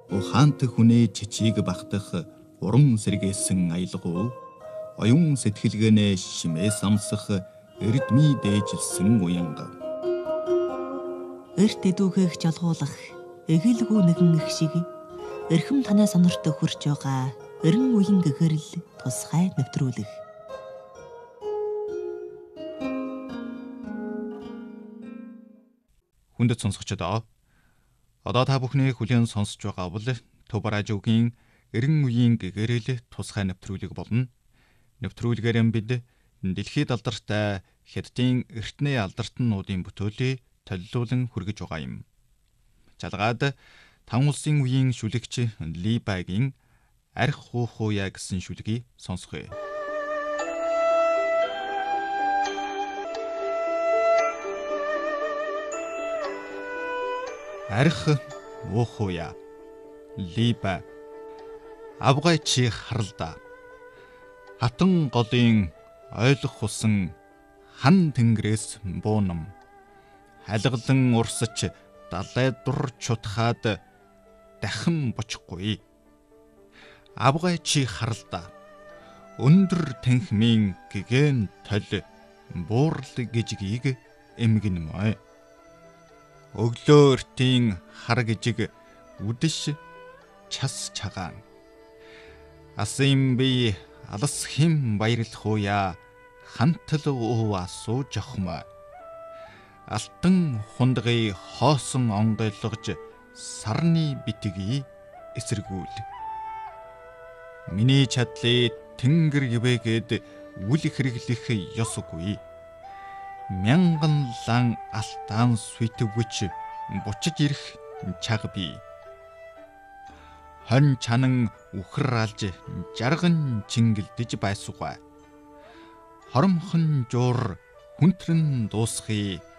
Ухаант хүнээ чичиг багтах уран сэргээсэн аялгау оюун сэтгэлгээнээ шимээс амсах эрдмий дээжилсэн уянга. Эрт эдүүгээх жалгуулах эгэлгүй нэгэн их шиг эрхэм танай сонорт хурж байгаа эрен үеийн гэгэрэл тусгай нэвтрүүлэх. Хүндэт сонсогчдоо одоо та бүхний хүлээн сонсож байгаа бол Төв радиогийн эрен үеийн гэгэрэл тусгай нэвтрүүлэг болно. Нэвтрүүлгээр бид дэлхийд алдартай Хятадын эртний алдартнуудын бүтээлийг толилуулан хүргэж байгаа юм. Жалгаад Тан улсын үеийн шүлэгч Ли Байгийн Арх хуухуя гэсэн шүлгийг сонсгоё. Арх хуухуя Ли Бай авгай чи харалда хатан голын ойлгох хусан хан тэнгэрээс буунам халгалан урсч далай дур чутхаад дахин бочихгүй. Авгай чи харалда өндөр танхимын гэгэн тол буурал гижгийг эмгэн мой. Өглөө өртийн хар гижиг үдэш час чагаан. Асан би алас хим баярлах уя хантал уу асуу жохмой. Алтан хундгыг хоосон онгойлгож сарны битгий эсэргүүл. Миний чадлыг тэнгэр ивэгэд үл хэрэглэх ёсгүй. Мянган лан алтан сүйтвгч бучиж ирэх чаг би. Хон чанан үхэр алж жарган чингэлдэж байсугай. Хоромхон жуур хүнтрэн дуусхий